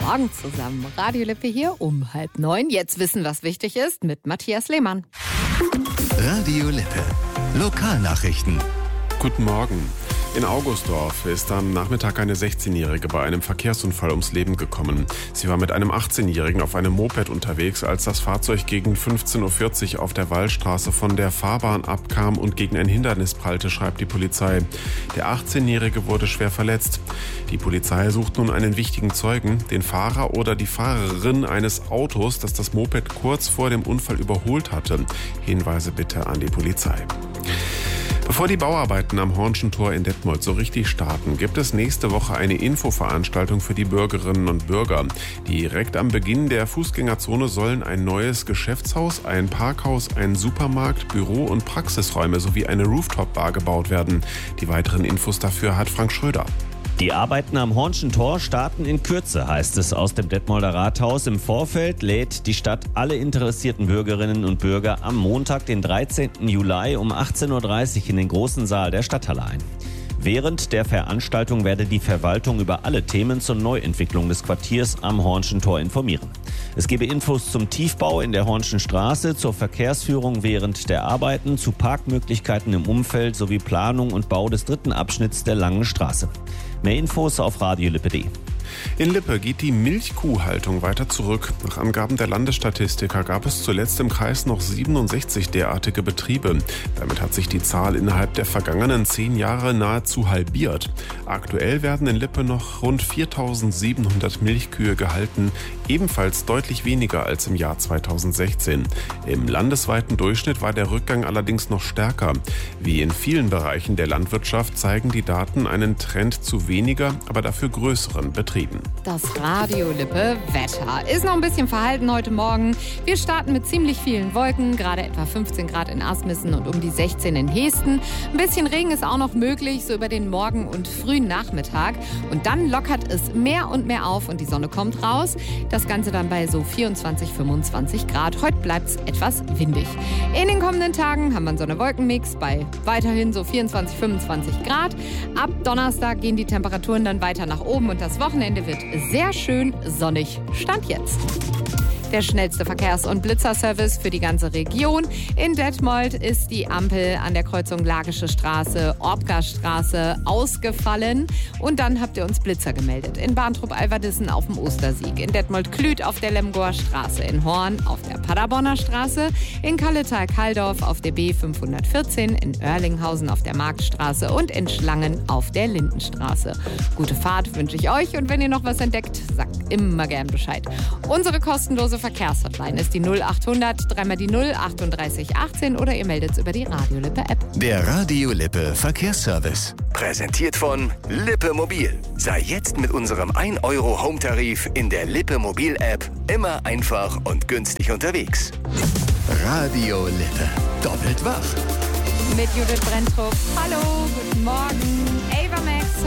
Morgen zusammen. Radio Lippe hier um 8:30. Jetzt wissen, was wichtig ist, mit Matthias Lehmann. Radio Lippe. Lokalnachrichten. Guten Morgen. In Augustdorf ist am Nachmittag eine 16-Jährige bei einem Verkehrsunfall ums Leben gekommen. Sie war mit einem 18-Jährigen auf einem Moped unterwegs, als das Fahrzeug gegen 15.40 Uhr auf der Wallstraße von der Fahrbahn abkam und gegen ein Hindernis prallte, schreibt die Polizei. Der 18-Jährige wurde schwer verletzt. Die Polizei sucht nun einen wichtigen Zeugen, den Fahrer oder die Fahrerin eines Autos, das das Moped kurz vor dem Unfall überholt hatte. Hinweise bitte an die Polizei. Bevor die Bauarbeiten am Hornschen Tor in Detmold so richtig starten, gibt es nächste Woche eine Infoveranstaltung für die Bürgerinnen und Bürger. Direkt am Beginn der Fußgängerzone sollen ein neues Geschäftshaus, ein Parkhaus, ein Supermarkt, Büro- und Praxisräume sowie eine Rooftop-Bar gebaut werden. Die weiteren Infos dafür hat Frank Schröder. Die Arbeiten am Hornschen Tor starten in Kürze, heißt es aus dem Detmolder Rathaus. Im Vorfeld lädt die Stadt alle interessierten Bürgerinnen und Bürger am Montag, den 13. Juli um 18.30 Uhr in den großen Saal der Stadthalle ein. Während der Veranstaltung werde die Verwaltung über alle Themen zur Neuentwicklung des Quartiers am Hornschen Tor informieren. Es gebe Infos zum Tiefbau in der Hornschen Straße, zur Verkehrsführung während der Arbeiten, zu Parkmöglichkeiten im Umfeld sowie Planung und Bau des dritten Abschnitts der Langen Straße. Mehr Infos auf radiolippe.de. In Lippe geht die Milchkuhhaltung weiter zurück. Nach Angaben der Landesstatistiker gab es zuletzt im Kreis noch 67 derartige Betriebe. Damit hat sich die Zahl innerhalb der vergangenen 10 Jahre nahezu halbiert. Aktuell werden in Lippe noch rund 4.700 Milchkühe gehalten, ebenfalls deutlich weniger als im Jahr 2016. Im landesweiten Durchschnitt war der Rückgang allerdings noch stärker. Wie in vielen Bereichen der Landwirtschaft zeigen die Daten einen Trend zu weniger, aber dafür größeren Betrieben. Das Radio Lippe Wetter ist noch ein bisschen verhalten heute Morgen. Wir starten mit ziemlich vielen Wolken, gerade etwa 15 Grad in Asmissen und um die 16 in Hesten. Ein bisschen Regen ist auch noch möglich, so über den Morgen und frühen Nachmittag. Und dann lockert es mehr und mehr auf und die Sonne kommt raus. Das Ganze dann bei so 24, 25 Grad. Heute bleibt es etwas windig. In den kommenden Tagen haben wir so eine Wolkenmix bei weiterhin so 24, 25 Grad. Ab Donnerstag gehen die Temperaturen dann weiter nach oben und das Wochenende wird sehr schön sonnig. Stand jetzt. Der schnellste Verkehrs- und Blitzerservice für die ganze Region. In Detmold ist die Ampel an der Kreuzung Lagische Straße, Ortgarstraße ausgefallen. Und dann habt ihr uns Blitzer gemeldet. In Barntrup-Alverdissen auf dem Ostersieg. In Detmold-Klüth auf der Lemgoer Straße. In Horn auf der Paderborner Straße. In Kalletal-Kaldorf auf der B514. In Oerlinghausen auf der Marktstraße. Und in Schlangen auf der Lindenstraße. Gute Fahrt wünsche ich euch. Und wenn ihr noch was entdeckt, sagt immer gern Bescheid. Unsere kostenlose Verkehrshotline ist die 0800 3 die 0 38 18 oder ihr meldet es über die Radio Lippe App. Der Radio Lippe Verkehrsservice. Präsentiert von Lippe Mobil. Sei jetzt mit unserem 1 € Home-Tarif in der Lippe Mobil App immer einfach und günstig unterwegs. Radio Lippe. Doppelt wach. Mit Judith Brenntrup. Hallo, guten Morgen. Ava Max